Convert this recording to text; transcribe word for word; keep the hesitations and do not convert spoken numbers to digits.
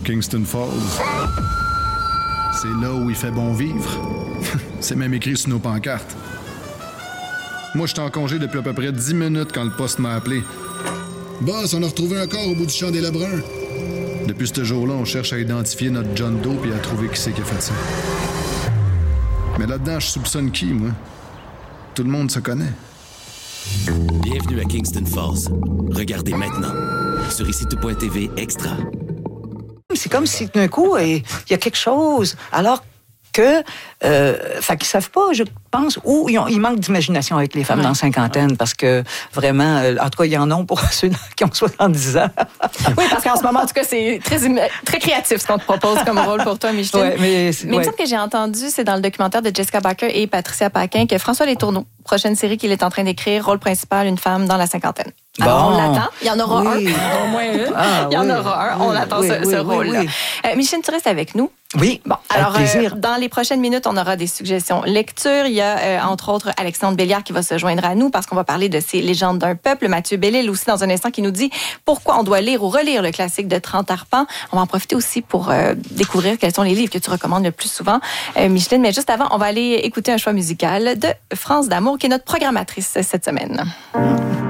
Kingston Falls. C'est là où il fait bon vivre. C'est même écrit sur nos pancartes. Moi, j'étais en congé depuis à peu près dix minutes quand le poste m'a appelé. Boss, on a retrouvé un corps au bout du champ des Lebrun. Depuis ce jour-là, on cherche à identifier notre John Doe et à trouver qui c'est qui a fait ça. Mais là-dedans, je soupçonne qui, moi? Tout le monde se connaît. Bienvenue à Kingston Falls. Regardez maintenant sur ici tout point t v Extra. C'est comme si d'un coup, il y a quelque chose, alors que, euh, fait qu'ils savent pas, je pense, ou ils, ont, ils manquent d'imagination avec les femmes ouais. dans la cinquantaine, parce que vraiment, euh, en tout cas, il y en a pour ceux qui ont soixante-dix ans. Oui, parce qu'en ce moment, en tout cas, c'est très, très créatif ce qu'on te propose comme rôle pour toi, Micheline. Ouais, mais mais ouais. il me semble que j'ai entendu, c'est dans le documentaire de Jessica Barker et Patricia Paquin, que François Letourneau, prochaine série qu'il est en train d'écrire, rôle principal, une femme dans la cinquantaine. Bon. Alors, on l'attend. Il y en aura oui. un, au moins une. Ah, il y en oui. aura un. On oui, attend oui, ce, oui, ce oui, rôle-là. Oui. Euh, Micheline, tu restes avec nous? Oui, bon, avec alors, plaisir. Euh, dans les prochaines minutes, on aura des suggestions lecture. Il y a, euh, entre autres, Alexandre Béliard qui va se joindre à nous parce qu'on va parler de ces légendes d'un peuple. Mathieu Bellil aussi, dans un instant, qui nous dit pourquoi on doit lire ou relire le classique de trente arpents. On va en profiter aussi pour euh, découvrir quels sont les livres que tu recommandes le plus souvent, euh, Micheline. Mais juste avant, on va aller écouter un choix musical de France D'Amour, qui est notre programmatrice cette semaine.